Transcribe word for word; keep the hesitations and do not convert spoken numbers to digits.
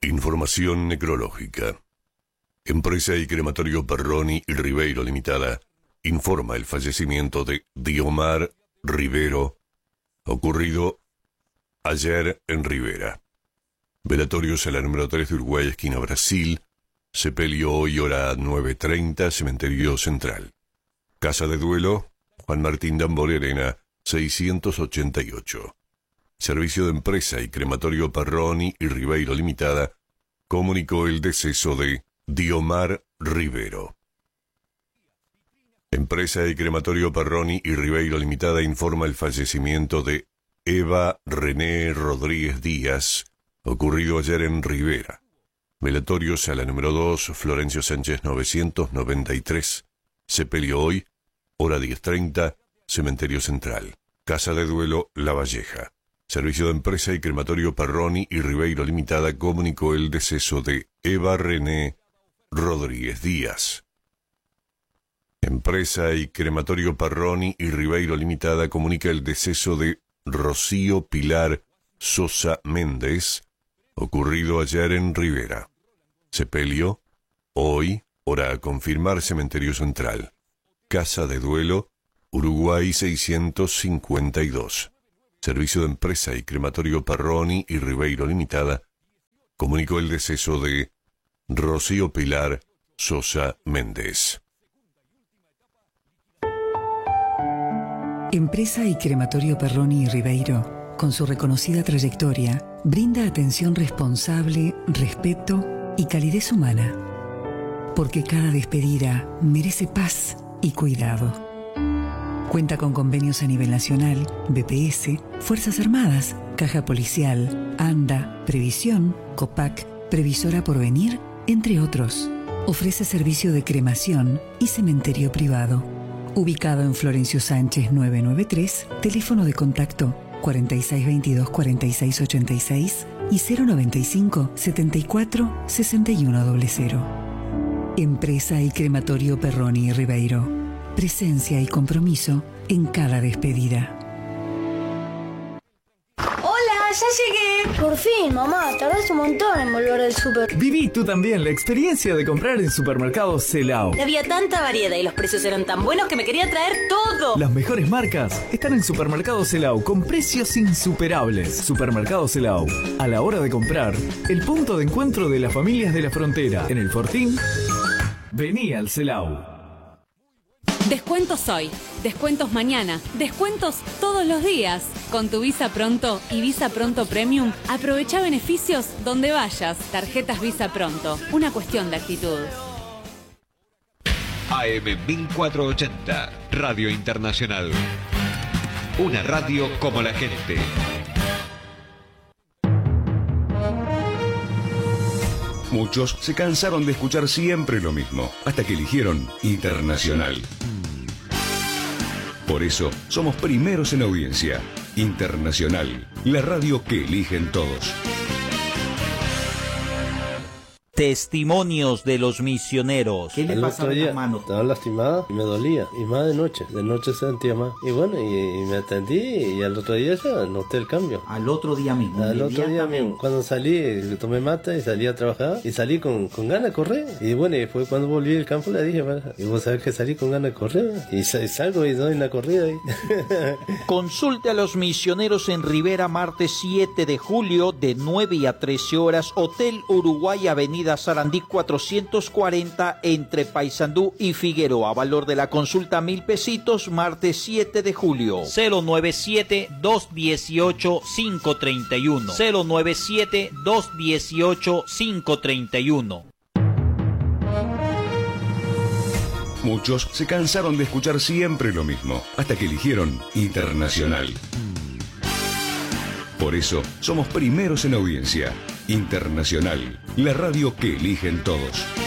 Información necrológica. Empresa y Crematorio Perroni y Ribeiro Limitada informa el fallecimiento de Diomar Rivero, ocurrido ayer en Rivera. Velatorios a la número tres de Uruguay, esquina Brasil. Sepelio hoy, hora nueve treinta, Cementerio Central. Casa de duelo, Juan Martín Dambole Arena, seiscientos ochenta y ocho. Servicio de Empresa y Crematorio Perroni y Ribeiro Limitada comunicó el deceso de Diomar Rivero. Empresa y Crematorio Perroni y Ribeiro Limitada informa el fallecimiento de Eva René Rodríguez Díaz, ocurrido ayer en Rivera. Velatorios a la número dos, Florencio Sánchez novecientos noventa y tres. Sepelio hoy, hora diez treinta, Cementerio Central. Casa de duelo La Valleja. Servicio de Empresa y Crematorio Perroni y Ribeiro Limitada comunicó el deceso de Eva René Rodríguez Díaz. Empresa y Crematorio Perroni y Ribeiro Limitada comunica el deceso de Rocío Pilar Sosa Méndez, ocurrido ayer en Rivera. Sepelio, hoy, hora a confirmar, Cementerio Central. Casa de duelo, Uruguay seiscientos cincuenta y dos. Servicio de Empresa y Crematorio Perroni y Ribeiro Limitada comunicó el deceso de Rocío Pilar Sosa Méndez. Empresa y Crematorio Perroni y Ribeiro, con su reconocida trayectoria, brinda atención responsable, respeto y calidez humana. Porque cada despedida merece paz y cuidado. Cuenta con convenios a nivel nacional, B P S, Fuerzas Armadas, Caja Policial, ANDA, Previsión, COPAC, Previsora Porvenir, entre otros. Ofrece servicio de cremación y cementerio privado. Ubicado en Florencio Sánchez novecientos noventa y tres, teléfono de contacto cuarenta y seis veintidós cuarenta y seis ochenta y seis y cero noventa y cinco setenta y cuatro sesenta y uno cero cero. Empresa y Crematorio Perroni y Ribeiro. Presencia y compromiso en cada despedida. ¡Hola! ¡Ya llegué! Por fin, mamá, tardaste un montón en volver al súper. Viví tú también la experiencia de comprar en Supermercado Celao. Había tanta variedad y los precios eran tan buenos que me quería traer todo. Las mejores marcas están en Supermercado Celao con precios insuperables. Supermercado Celao, a la hora de comprar, el punto de encuentro de las familias de la frontera. En el Fortín, vení al Celao. Descuentos hoy, descuentos mañana, descuentos todos los días. Con tu Visa Pronto y Visa Pronto Premium, aprovecha beneficios donde vayas. Tarjetas Visa Pronto, una cuestión de actitud. A M mil cuatrocientos ochenta, Radio Internacional. Una radio como la gente. Muchos se cansaron de escuchar siempre lo mismo, hasta que eligieron Internacional. Por eso, somos primeros en audiencia. Internacional, la radio que eligen todos. Testimonios de los misioneros. ¿Qué le pasaba a la mano? Estaba lastimada y me dolía. Y más de noche. De noche se sentía más. Y bueno, y, y me atendí y al otro día ya noté el cambio. Al otro día mismo. Al otro día mismo. Cuando salí, tomé mata y salí a trabajar. Y salí con, con ganas de correr. Y bueno, y fue cuando volví al campo le dije, y vos sabés que salí con ganas de correr. Y salgo y doy una corrida ahí. Consulte a los misioneros en Rivera martes siete de julio de nueve a trece horas. Hotel Uruguay, Avenida Sarandí cuatrocientos cuarenta entre Paysandú y Figueroa. Valor de la consulta mil pesitos, martes siete de julio. cero nueve siete, dos uno ocho, cinco tres uno. cero nueve siete, dos uno ocho, cinco tres uno. Muchos se cansaron de escuchar siempre lo mismo, hasta que eligieron Internacional. Por eso, somos primeros en audiencia. Internacional, la radio que eligen todos.